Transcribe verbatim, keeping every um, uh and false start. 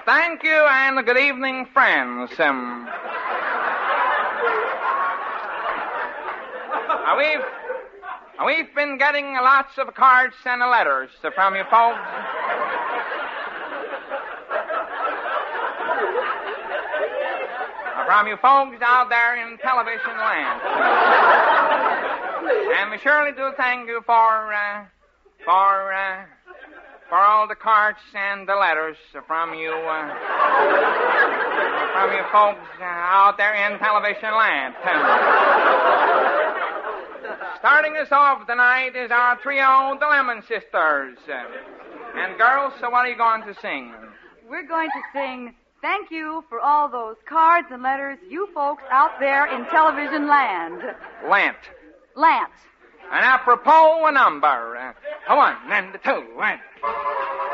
Thank you and good evening, friends. Um, uh, we've, uh, we've been getting lots of cards and letters from you folks. Uh, from you folks out there in television land. And we surely do thank you for, uh, for, uh, for all the cards and the letters from you, uh, from you folks uh, out there in television land. Starting us off tonight is our trio, the Lemon Sisters. Uh, and girls, so what are you going to sing? We're going to sing Thank You for All Those Cards and Letters You Folks Out There in Television Land. Lent. Lance. And apropos a number. Uh, one and two and...